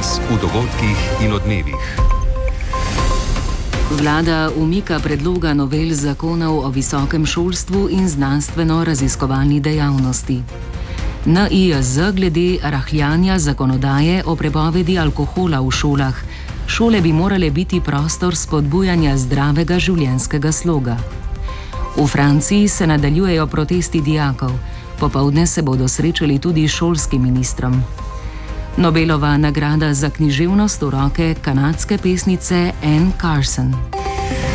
Danes v dogodkih in odmevih. Vlada umika predloga novel zakonov o visokem šolstvu in znanstveno-raziskovalni dejavnosti. NIJZ glede rahljanja zakonodaje o prepovedi alkohola v šolah. Šole bi morale biti prostor spodbujanja zdravega življenjskega sloga. V Franciji se nadaljujejo protesti dijakov. Popoldne se bodo srečali tudi s šolskim ministrom. Nobelova nagrada za književnost v roke kanadske pesnice Anne Carson.